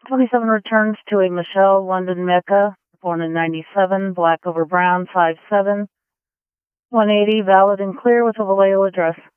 27 returns to a Michelle London Mecca, born in 97, black over brown, 5'7", 180, valid and clear with a Vallejo address.